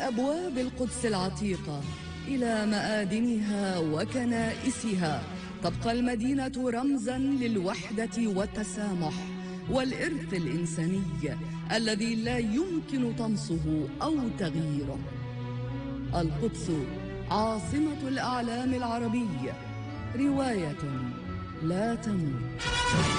أبواب القدس العتيقة إلى مآذنها وكنائسها تبقى المدينة رمزاً للوحدة والتسامح والإرث الإنساني الذي لا يمكن طمسه أو تغييره. القدس عاصمة الأعلام العربية، رواية لا تموت.